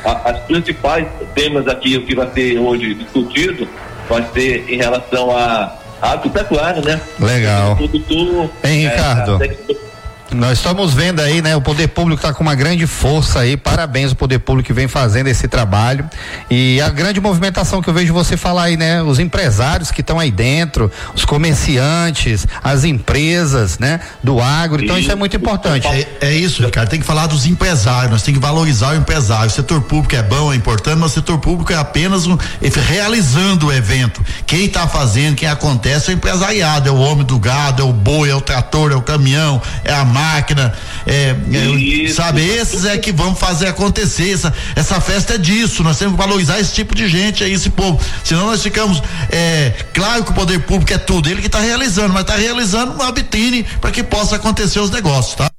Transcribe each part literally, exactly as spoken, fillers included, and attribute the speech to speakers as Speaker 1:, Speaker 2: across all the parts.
Speaker 1: a, as principais temas aqui, o que vai ser hoje discutido, vai ser em relação a agropecuária, né?
Speaker 2: Legal.
Speaker 1: Produtor,
Speaker 2: Hein, Ricardo?
Speaker 1: É,
Speaker 2: Nós estamos vendo aí, né? O poder público está com uma grande força aí, parabéns ao poder público que vem fazendo esse trabalho e a grande movimentação que eu vejo você falar aí, né? Os empresários que estão aí dentro, os comerciantes, as empresas, né? Do agro, então isso, isso é muito importante.
Speaker 3: É, é isso, Ricardo, tem que falar dos empresários, nós temos que valorizar o empresário. O setor público é bom, é importante, mas o setor público é apenas um, realizando o evento. Quem está fazendo, quem acontece é o empresariado, é o homem do gado, é o boi, é o trator, é o caminhão, é a máquina, é, é, sabe, esses é que vão fazer acontecer, essa, essa festa é disso, nós temos que valorizar esse tipo de gente aí, esse povo, senão nós ficamos, é, claro que o poder público é tudo, ele que está realizando, mas está realizando uma vitrine para que possa acontecer os negócios, tá?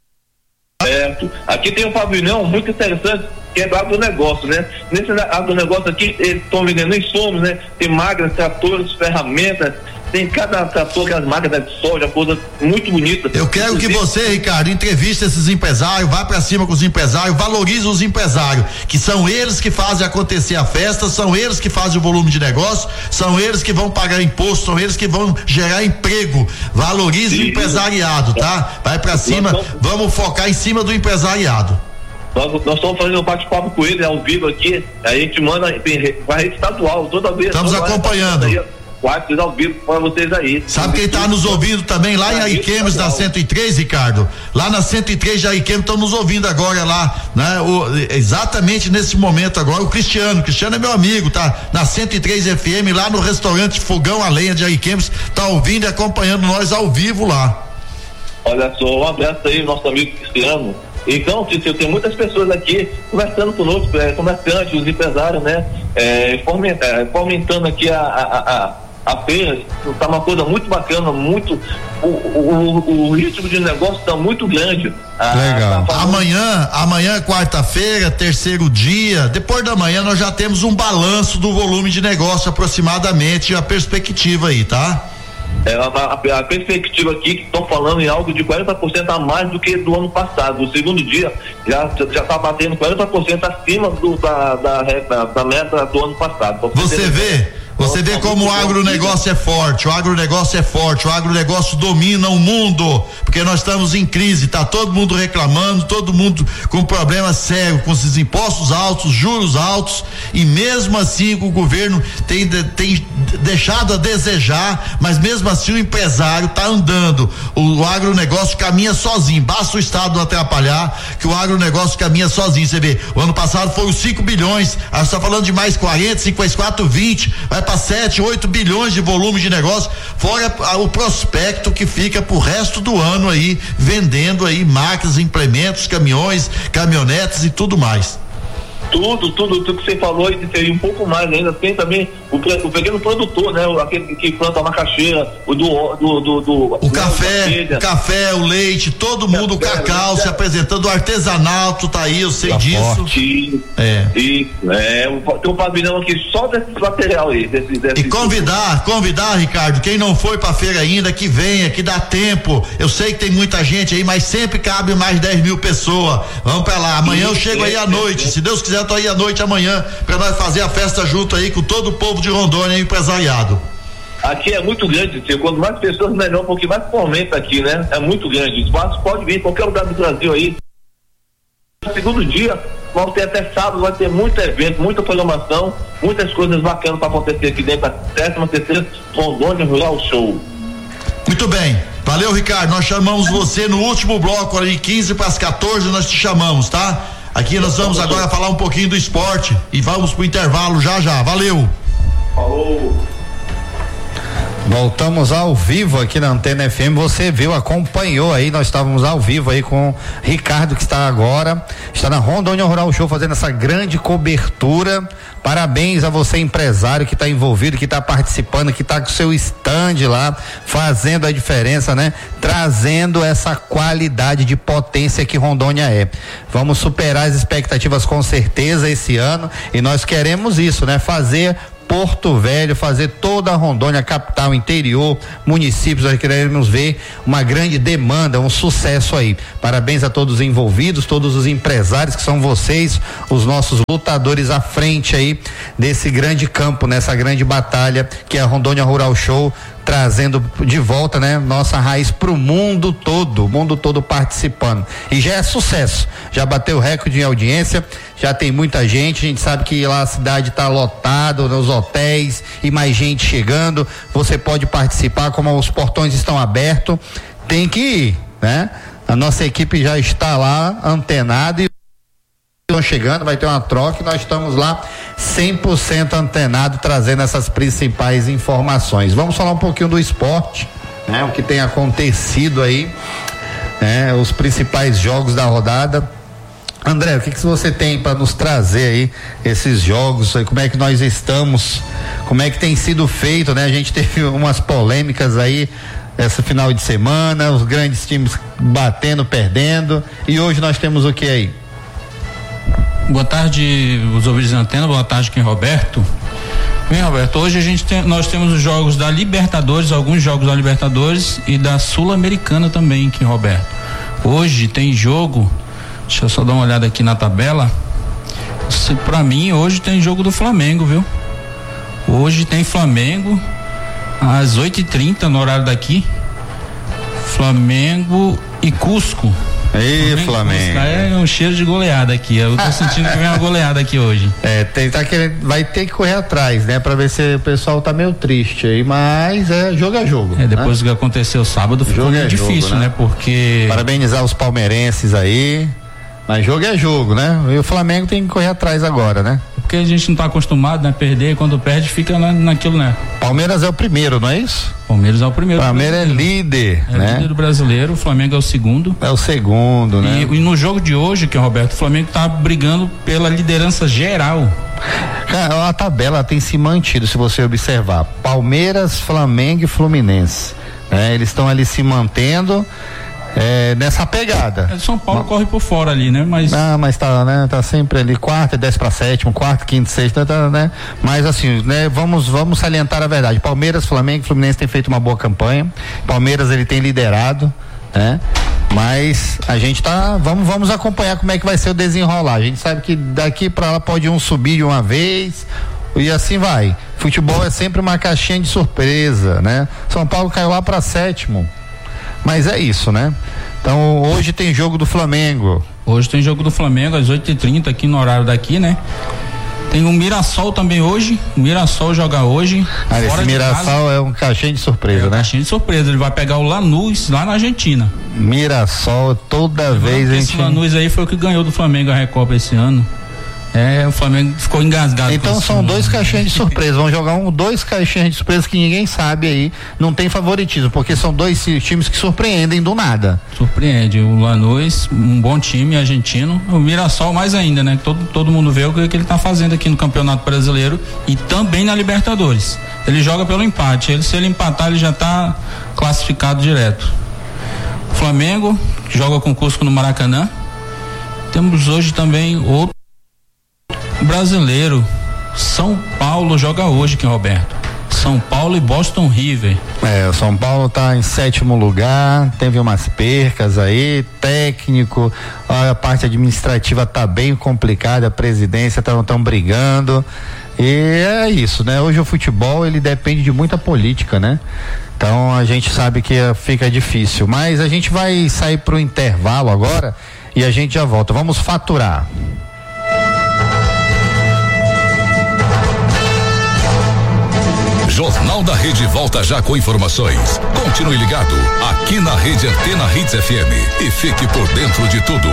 Speaker 1: Certo, aqui tem um pavilhão muito interessante, que é do agronegócio, né? Nesse agronegócio aqui, eles estão vendendo insumos, né? Tem máquinas, tratores, ferramentas, tem cada trator, aquelas máquinas de soja, coisa muito bonita.
Speaker 3: Eu quero que você, Ricardo, entreviste esses empresários, vá pra cima com os empresários, valorize os empresários, que são eles que fazem acontecer a festa, são eles que fazem o volume de negócio, são eles que vão pagar imposto, são eles que vão gerar emprego. Valorize Sim. o empresariado, tá? Vai pra cima, vamos, vamos focar em cima do empresariado.
Speaker 1: Nós, nós estamos fazendo um bate-papo com ele ao vivo aqui, a gente manda para a rede estadual, toda vez.
Speaker 3: Estamos
Speaker 1: toda
Speaker 3: acompanhando.
Speaker 1: Quatro ao vivo para vocês aí.
Speaker 3: Sabe quem está nos ouvindo também lá em Ariquemes, na cento e três, Ricardo? Lá na cento e três de Ariquemes estão nos ouvindo agora lá, né? O, exatamente nesse momento agora, o Cristiano, o Cristiano é meu amigo, tá? Na cento e três F M, lá no restaurante Fogão a Lenha de Ariquemes, tá ouvindo e acompanhando nós ao vivo lá.
Speaker 1: Olha só, um abraço aí, nosso amigo Cristiano. Então, tem muitas pessoas aqui conversando conosco, é, comerciantes, os empresários, né? É, fomentando, fomentando aqui a, a, a a feira, tá uma coisa muito bacana, muito, o, o, o ritmo de negócio tá muito grande.
Speaker 3: Legal. Tá amanhã, amanhã quarta-feira, terceiro dia, depois da manhã nós já temos um balanço do volume de negócio aproximadamente, a perspectiva aí, tá?
Speaker 1: É, a, a, a perspectiva aqui que estão falando em algo de quarenta por cento a mais do que do ano passado. No segundo dia já já está batendo quarenta por cento acima do, da, da, da, da meta do ano passado.
Speaker 3: Você vê? Você vê como o agronegócio é forte, o agronegócio é forte, o agronegócio domina o mundo, porque nós estamos em crise, tá todo mundo reclamando, todo mundo com problema sério, com esses impostos altos, juros altos, e mesmo assim o governo tem, tem deixado a desejar, mas mesmo assim o empresário tá andando, o, o agronegócio caminha sozinho, basta o Estado não atrapalhar, que o agronegócio caminha sozinho. Você vê, o ano passado foram cinco bilhões, a gente tá falando de mais quarenta, cinco mais quatro, vinte, vai para sete, oito bilhões de volume de negócio, fora o prospecto que fica pro resto do ano aí, vendendo aí máquinas, implementos, caminhões, caminhonetes e tudo mais.
Speaker 1: Tudo, tudo, tudo que você falou e tem um pouco mais ainda. Tem também o, o pequeno produtor, né? O, aquele que planta a macaxeira, o do. do, do, do
Speaker 3: o do, café, o café, o leite, todo mundo, o cacau é, se é, apresentando, o artesanato tá aí, eu sei tá disso.
Speaker 1: Forte. É. E, é, tem um pavilhão aqui só desse material aí. Desse, desse,
Speaker 3: e convidar, convidar, Ricardo, quem não foi pra feira ainda, que venha, que dá tempo. Eu sei que tem muita gente aí, mas sempre cabe mais dez mil pessoas. Vamos pra lá. Amanhã eu chego aí à noite, se Deus quiser. Eu tô aí à noite amanhã para nós fazer a festa junto aí com todo o povo de Rondônia e empresariado.
Speaker 1: Aqui é muito grande, tio. Quanto mais pessoas, melhor, porque mais fomenta aqui, né? É muito grande. O espaço pode vir em qualquer lugar do Brasil aí. No segundo dia, vamos ter até sábado, vai ter muito evento, muita programação, muitas coisas bacanas para acontecer aqui dentro da décima terceira Rondônia Rural Show.
Speaker 3: Muito bem. Valeu, Ricardo. Nós chamamos você no último bloco ali, quinze para as quatorze, nós te chamamos, tá? Aqui nós vamos agora falar um pouquinho do esporte e vamos pro intervalo já já. Valeu.
Speaker 1: Falou.
Speaker 2: Voltamos ao vivo aqui na Antena F M. Você viu, acompanhou aí, nós estávamos ao vivo aí com Ricardo, que está agora, está na Rondônia Rural Show fazendo essa grande cobertura. Parabéns a você, empresário, que está envolvido, que está participando, que está com seu stand lá, fazendo a diferença, né? Trazendo essa qualidade de potência que Rondônia é. Vamos superar as expectativas com certeza esse ano e nós queremos isso, né? Fazer Porto Velho, fazer toda a Rondônia, capital, interior, municípios. Nós queremos ver uma grande demanda, um sucesso aí. Parabéns a todos os envolvidos, todos os empresários que são vocês, os nossos lutadores à frente aí desse grande campo, nessa grande batalha que é a Rondônia Rural Show, trazendo de volta, né, nossa raiz pro mundo todo, o mundo todo participando. E já é sucesso, já bateu recorde em audiência, já tem muita gente, a gente sabe que lá a cidade tá lotada, nos hotéis e mais gente chegando. Você pode participar, como os portões estão abertos, tem que ir, né? A nossa equipe já está lá antenada e estão chegando, vai ter uma troca e nós estamos lá cem por cento antenado, trazendo essas principais informações. Vamos falar um pouquinho do esporte, né? O que tem acontecido aí, né? Os principais jogos da rodada. André, o que que você tem para nos trazer aí esses jogos, aí, como é que nós estamos, como é que tem sido feito, né? A gente teve umas polêmicas aí esse final de semana, os grandes times batendo, perdendo, e hoje nós temos o que aí?
Speaker 4: Boa tarde, os ouvintes da antena, boa tarde, quem Roberto. Bem, Roberto, hoje a gente tem, nós temos os jogos da Libertadores, alguns jogos da Libertadores e da Sul-Americana também, quem Roberto. Hoje tem jogo, deixa eu só dar uma olhada aqui na tabela. Se, pra mim, hoje tem jogo do Flamengo, viu? Hoje tem Flamengo às oito e trinta no horário daqui. Flamengo e Cusco.
Speaker 2: Ei, Flamengo.
Speaker 4: É um cheiro de goleada aqui. Eu tô sentindo que vem uma goleada aqui hoje.
Speaker 2: É, tem, tá querendo, vai ter que correr atrás, né? Pra ver se o pessoal tá meio triste aí, mas é jogo é jogo.
Speaker 4: É, depois
Speaker 2: né?
Speaker 4: do que aconteceu sábado, ficou
Speaker 2: é
Speaker 4: difícil,
Speaker 2: jogo, né?
Speaker 4: né? Porque.
Speaker 2: Parabenizar os palmeirenses aí. Mas jogo é jogo, né? E o Flamengo tem que correr atrás agora, né?
Speaker 4: Porque a gente não tá acostumado, né? Perder, e quando perde fica na, naquilo, né?
Speaker 2: Palmeiras é o primeiro, não é isso?
Speaker 4: Palmeiras é o primeiro.
Speaker 2: Palmeiras é líder,
Speaker 4: é
Speaker 2: né?
Speaker 4: líder do brasileiro, o Flamengo é o segundo.
Speaker 2: É o segundo, né?
Speaker 4: E, e no jogo de hoje, que é o Roberto, o Flamengo tá brigando pela liderança geral.
Speaker 2: Cara, a tabela tem se mantido, se você observar. Palmeiras, Flamengo e Fluminense. Né? Eles estão ali se mantendo. É, nessa pegada.
Speaker 4: É, São Paulo mas, corre por fora ali, né? Mas.
Speaker 2: Ah, mas tá, né? Tá sempre ali, quarto, desce pra sétimo, quarto, quinto, sexto, tá, né? Mas assim, né? Vamos, vamos salientar a verdade. Palmeiras, Flamengo e Fluminense têm feito uma boa campanha. Palmeiras, ele tem liderado, né? Mas a gente tá, vamos, vamos acompanhar como é que vai ser o desenrolar. A gente sabe que daqui pra lá pode um subir de uma vez, e assim vai. Futebol é sempre uma caixinha de surpresa, né? São Paulo caiu lá pra sétimo. Mas é isso, né? Então hoje tem jogo do Flamengo.
Speaker 4: Hoje tem jogo do Flamengo às oito e trinta aqui no horário daqui, né? Tem o Mirassol também hoje. O Mirassol joga hoje.
Speaker 2: Ah, esse Mirassol é um caixinha de surpresa, é um né?
Speaker 4: Caixinha de surpresa. Ele vai pegar o Lanús lá na Argentina.
Speaker 2: Mirassol, toda vez a gente.
Speaker 4: Esse Lanús aí foi o que ganhou do Flamengo a Recopa esse ano. É, o Flamengo ficou engasgado.
Speaker 2: Então são dois caixinhas de surpresa, vão jogar um, dois caixinhas de surpresa que ninguém sabe aí, não tem favoritismo, porque são dois times que surpreendem do nada.
Speaker 4: Surpreende, o Lanús, um bom time argentino, o Mirassol mais ainda, né? Todo, todo mundo vê o que, que ele tá fazendo aqui no Campeonato Brasileiro e também na Libertadores. Ele joga pelo empate, ele, se ele empatar ele já tá classificado direto. O Flamengo joga com o Cusco no Maracanã. Temos hoje também outro brasileiro. São Paulo joga hoje, que é Roberto. São Paulo e Boston River.
Speaker 2: É, o São Paulo tá em sétimo lugar, teve umas percas aí, técnico, a parte administrativa tá bem complicada, a presidência estão tão brigando. E é isso, né? Hoje o futebol ele depende de muita política, né? Então a gente sabe que fica difícil, mas a gente vai sair pro intervalo agora e a gente já volta. Vamos faturar.
Speaker 5: Jornal da Rede volta já com informações. Continue ligado aqui na Rede Antena Hits F M e fique por dentro de tudo.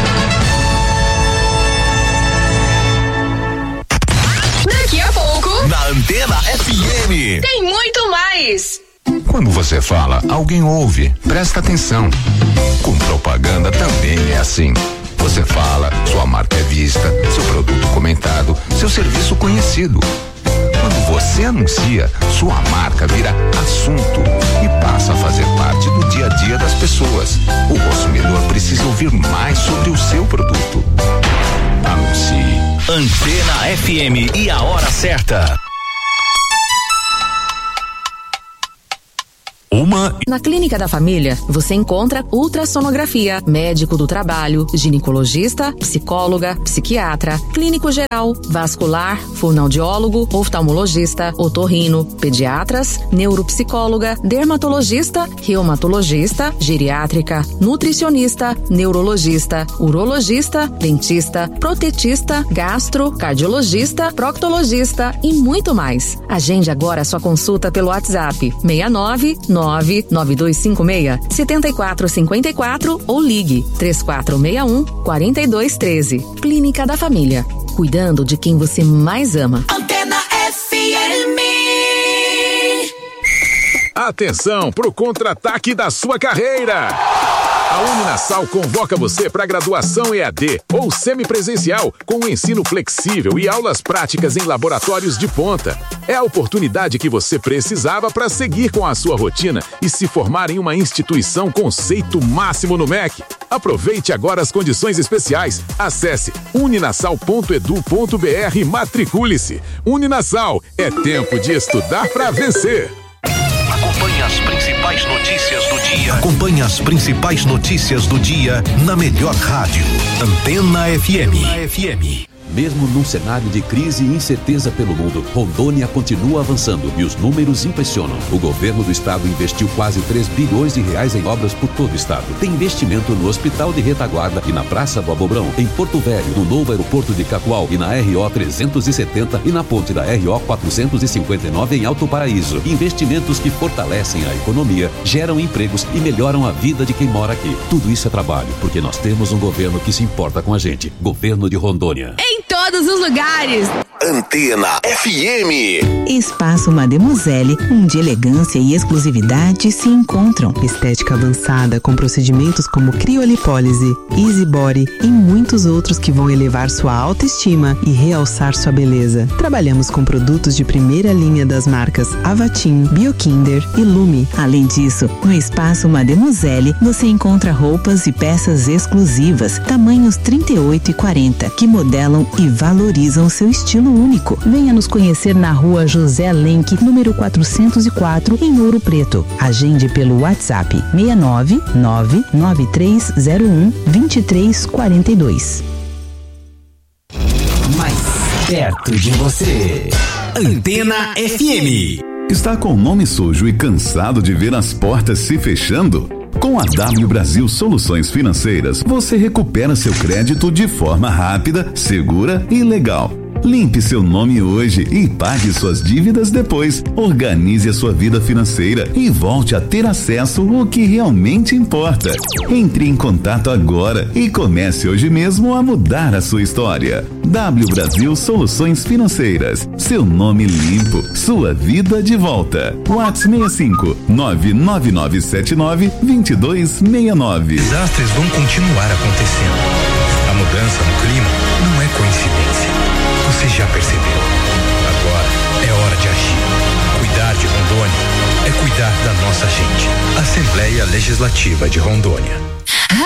Speaker 6: Daqui a pouco,
Speaker 5: na Antena F M,
Speaker 6: tem muito mais.
Speaker 7: Quando você fala, alguém ouve. Presta atenção. Com propaganda também é assim. Você fala, sua marca é vista, seu produto comentado, seu serviço conhecido. Quando você anuncia, sua marca vira assunto e passa a fazer parte do dia a dia das pessoas. O consumidor precisa ouvir mais sobre o seu produto. Anuncie.
Speaker 5: Antena F M e a hora certa.
Speaker 8: Uma.
Speaker 9: Na Clínica da Família, você encontra ultrassonografia, médico do trabalho, ginecologista, psicóloga, psiquiatra, clínico geral, vascular, fonoaudiólogo, oftalmologista, otorrino, pediatras, neuropsicóloga, dermatologista, reumatologista, geriátrica, nutricionista, neurologista, urologista, dentista, protetista, gastro, cardiologista, proctologista e muito mais. Agende agora sua consulta pelo WhatsApp seis nove nove nove dois cinco seis sete quatro cinco quatro ou ligue três quatro seis um quatro dois um três. Clínica da Família, cuidando de quem você mais ama.
Speaker 10: Antena F M.
Speaker 8: Atenção pro contra-ataque da sua carreira. A Uninasal convoca você para graduação E A D ou semipresencial com um ensino flexível e aulas práticas em laboratórios de ponta. É a oportunidade que você precisava para seguir com a sua rotina e se formar em uma instituição conceito máximo no M E C. Aproveite agora as condições especiais. Acesse uninasal ponto edu ponto br e matricule-se. Uninasal, é tempo de estudar para vencer.
Speaker 11: Acompanhe as principais notícias do dia. Acompanhe as principais notícias do dia na melhor rádio. Antena F M. Antena F M.
Speaker 12: Mesmo num cenário de crise e incerteza pelo mundo, Rondônia continua avançando e os números impressionam. O governo do estado investiu quase três bilhões de reais em obras por todo o estado. Tem investimento no Hospital de Retaguarda e na Praça do Abobrão, em Porto Velho, no novo aeroporto de Cacoal e na R O trezentos e setenta e na ponte da R O quatrocentos e cinquenta e nove em Alto Paraíso. Investimentos que fortalecem a economia, geram empregos e melhoram a vida de quem mora aqui. Tudo isso é trabalho, porque nós temos um governo que se importa com a gente. Governo de Rondônia.
Speaker 6: Em todos os lugares.
Speaker 11: Antena F M.
Speaker 13: Espaço Mademoiselle, onde elegância e exclusividade se encontram.
Speaker 14: Estética avançada com procedimentos como criolipólise, easy body e muitos outros que vão elevar sua autoestima e realçar sua beleza. Trabalhamos com produtos de primeira linha das marcas Avatim, Biokinder e Lume.
Speaker 13: Além disso, no Espaço Mademoiselle você encontra roupas e peças exclusivas, tamanhos trinta e oito e quarenta, que modelam e valorizam seu estilo único. Venha nos conhecer na rua José Lenk, número quatrocentos e quatro, em Ouro Preto. Agende pelo WhatsApp seis nove nove nove três zero um dois três quatro dois.
Speaker 11: Mais perto de você. Antena F M.
Speaker 15: Está com o nome sujo e cansado de ver as portas se fechando? Com a W Brasil Soluções Financeiras, você recupera seu crédito de forma rápida, segura e legal. Limpe seu nome hoje e pague suas dívidas depois. Organize a sua vida financeira e volte a ter acesso ao que realmente importa. Entre em contato agora e comece hoje mesmo a mudar a sua história. W Brasil Soluções Financeiras. Seu nome limpo, sua vida de volta. WhatsApp seis cinco nove nove nove sete nove dois dois seis nove.
Speaker 16: Desastres vão continuar acontecendo. A mudança no clima não é coincidência. Você já percebeu? Agora é hora de agir. Cuidar de Rondônia é cuidar da nossa gente. Assembleia Legislativa de Rondônia.